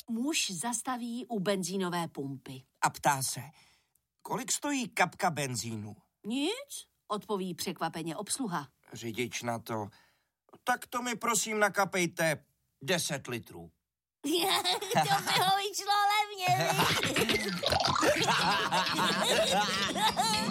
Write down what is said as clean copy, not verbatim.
Muž zastaví u benzínové pumpy. A ptá se, kolik stojí kapka benzínu? Nic, odpoví překvapeně obsluha. Řidič na to, tak to mi prosím nakapejte 10 litrů. To by ho vyšlo levně.